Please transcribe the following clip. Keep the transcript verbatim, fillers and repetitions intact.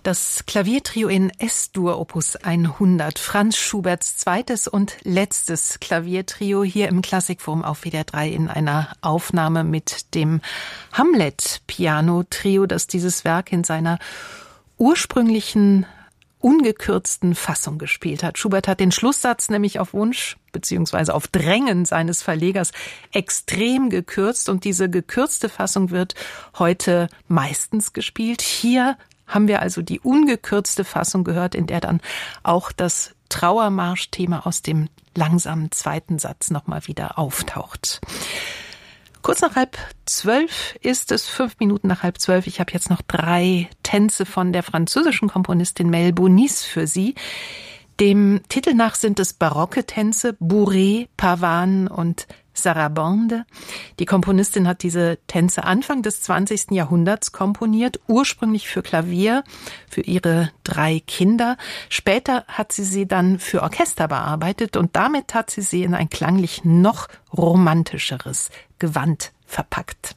Das Klaviertrio in S-Dur Opus hundert, Franz Schuberts zweites und letztes Klaviertrio hier im Klassikforum auf W D R drei in einer Aufnahme mit dem Hamlet-Piano-Trio, das dieses Werk in seiner ursprünglichen ungekürzten Fassung gespielt hat. Schubert hat den Schlusssatz nämlich auf Wunsch bzw. auf Drängen seines Verlegers extrem gekürzt und diese gekürzte Fassung wird heute meistens gespielt. Hier haben wir also die ungekürzte Fassung gehört, in der dann auch das Trauermarschthema aus dem langsamen zweiten Satz nochmal wieder auftaucht. Kurz nach halb zwölf ist es, fünf Minuten nach halb zwölf. Ich habe jetzt noch drei Tänze von der französischen Komponistin Mel Bonis für Sie. Dem Titel nach sind es barocke Tänze, Bourrée, Pavane und Sarabande. Die Komponistin hat diese Tänze Anfang des zwanzigsten Jahrhunderts komponiert, ursprünglich für Klavier, für ihre drei Kinder. Später hat sie sie dann für Orchester bearbeitet und damit hat sie sie in ein klanglich noch romantischeres Gewand verpackt.